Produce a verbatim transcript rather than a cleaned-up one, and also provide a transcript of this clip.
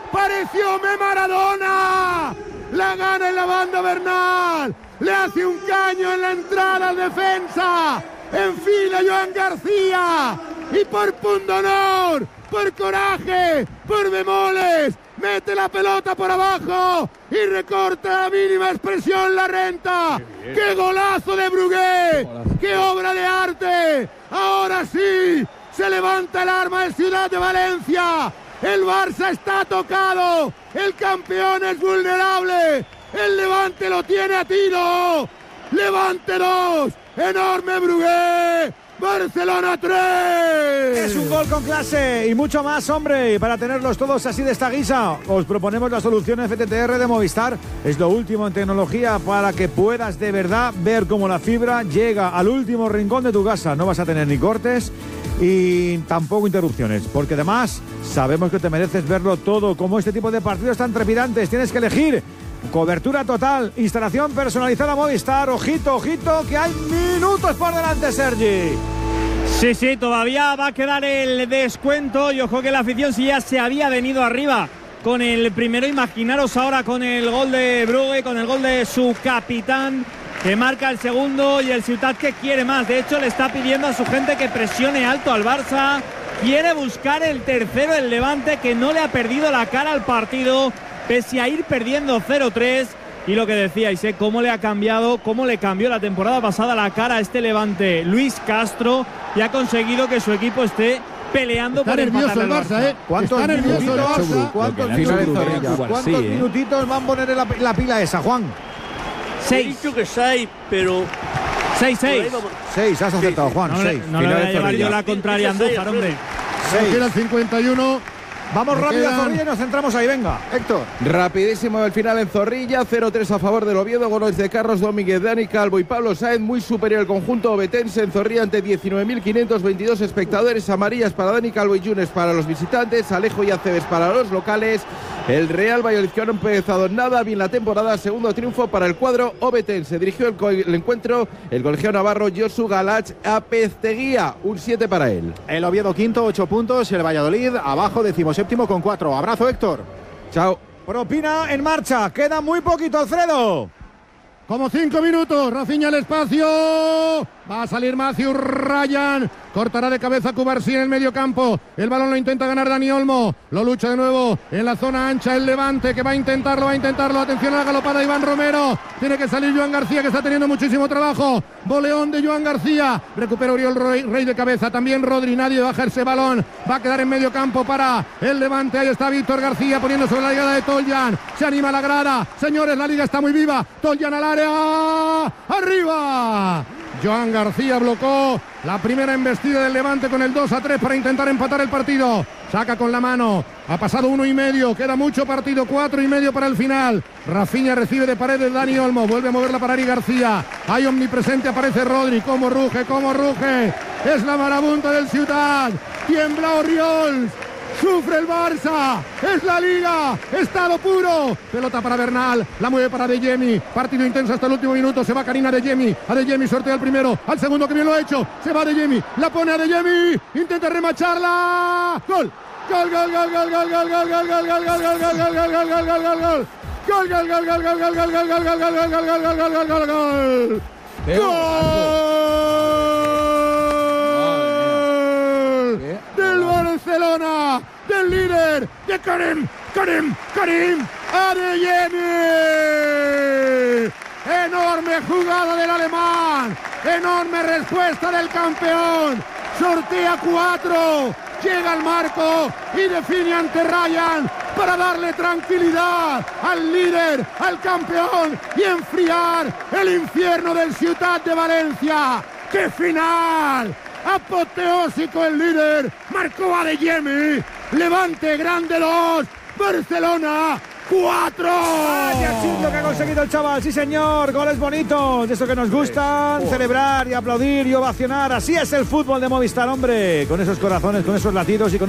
¡Parecióme Maradona! La gana en la banda Bernal. Le hace un caño en la entrada al defensa. Enfila Joan García. Y por pundonor, por coraje, por bemoles, mete la pelota por abajo y recorta a mínima expresión la renta. ¡Qué golazo de Brugué! ¡Qué obra de arte! Ahora sí, se levanta el arma del Ciudad de Valencia. El Barça está tocado. El campeón es vulnerable. El Levante lo tiene a tiro. Levante dos. Enorme Brugué. Barcelona tres. Es un gol con clase y mucho más, hombre. Y para tenerlos todos así de esta guisa, os proponemos la solución F T T R de Movistar. Es lo último en tecnología para que puedas de verdad ver cómo la fibra llega al último rincón de tu casa. No vas a tener ni cortes y tampoco interrupciones, porque además sabemos que te mereces verlo todo. Como este tipo de partidos tan trepidantes, tienes que elegir cobertura total, instalación personalizada Movistar. Ojito, ojito, que hay minutos por delante, Sergi. Sí, sí, todavía va a quedar el descuento y ojo que la afición sí ya se había venido arriba con el primero. Imaginaros ahora con el gol de Brugué, con el gol de su capitán, que marca el segundo, y el Ciutat que quiere más. De hecho, le está pidiendo a su gente que presione alto al Barça. Quiere buscar el tercero, el Levante, que no le ha perdido la cara al partido, pese a ir perdiendo cero tres. Y lo que decíais, ¿eh? Cómo le ha cambiado, cómo le cambió la temporada pasada la cara a este Levante Luis Castro, y ha conseguido que su equipo esté peleando está por empatar nervioso el Barça, Barça. ¿eh? ¿Cuántos está nervioso el Barça? ¿Cuántos, minutitos, ¿cuántos sí, minutitos ¿eh? van a poner en la, la pila esa, Juan? Seis. He dicho que seis, pero... Seis, seis. Seis, has acertado, sí, Juan. No, seis. No, no le voy a llevar yo la contraria a Andújar, hombre. Seis. Queda el cincuenta y uno. Vamos rápido a Zorrilla y nos centramos ahí, venga, Héctor. Rapidísimo el final en Zorrilla, cero tres a favor del Oviedo, goles de Carlos Domínguez, Dani Calvo y Pablo Sáenz. Muy superior el conjunto obetense en Zorrilla ante diecinueve mil quinientos veintidós espectadores. Amarillas para Dani Calvo y Yunes para los visitantes, Alejo y Aceves para los locales. El Real Valladolid, que no ha empezado nada bien la temporada, segundo triunfo para el cuadro obetense. Dirigió el, co- el encuentro el colegiado navarro Josu Galach Apezteguía, un siete para él. El Oviedo quinto, ocho puntos, el Valladolid abajo, decimoséptimo con cuatro. Abrazo, Héctor. Chao. Propina en marcha, queda muy poquito, Alfredo. Como cinco minutos, Rafinha al espacio. Va a salir Matthew Ryan. Cortará de cabeza Cubarsí en el medio campo. El balón lo intenta ganar Dani Olmo. Lo lucha de nuevo en la zona ancha el Levante, que va a intentarlo, va a intentarlo. Atención a la galopada de Iván Romero. Tiene que salir Joan García, que está teniendo muchísimo trabajo. Boleón de Joan García. Recupera Oriol Rey, Rey de cabeza. También Rodri. Nadie baja ese balón. Va a quedar en medio campo para el Levante. Ahí está Víctor García poniendo sobre la llegada de Toljan. Se anima la grada. Señores, la liga está muy viva. Toljan al área. ¡Arriba! Joan García blocó la primera embestida del Levante con el dos a tres para intentar empatar el partido. Saca con la mano. Ha pasado uno y medio. Queda mucho partido. Cuatro y medio para el final. Rafinha recibe de paredes Dani Olmo. Vuelve a moverla para Ari García. Hay omnipresente. Aparece Rodri. Cómo ruge, cómo ruge. Es la marabunta del Ciutat. Tiembla Oriols. Sufre el Barça, es la Liga, estado puro. Pelota para Bernal, la mueve para Adeyemi. Partido intenso hasta el último minuto. Se va Karina Adeyemi. Adeyemi sortea al primero, al segundo, que bien lo ha hecho. Se va Adeyemi, la pone Adeyemi. Intenta remacharla. Gol, gol, gol, gol, gol, gol, gol, gol, gol, gol, gol, gol, gol, gol, gol, gol, gol, gol, gol, gol. Gol, gol, gol, gol, gol, gol, gol, gol, gol, gol, gol, gol, gol, gol, gol, gol, gol. Del Barcelona, del líder, de Karim, Karim, Karim Adeyemi. Enorme jugada del alemán, enorme respuesta del campeón. Sortea cuatro, llega al marco y define ante Ryan para darle tranquilidad al líder, al campeón, y enfriar el infierno del Ciutat de Valencia. ¡Qué final! Apoteósico el líder, marcó Adeyemi. Levante grande dos, Barcelona cuatro. Vaya chillo que ha conseguido el chaval, sí señor, goles bonitos, de eso que nos gustan, celebrar y aplaudir y ovacionar. Así es el fútbol de Movistar, hombre, con esos corazones, con esos latidos y con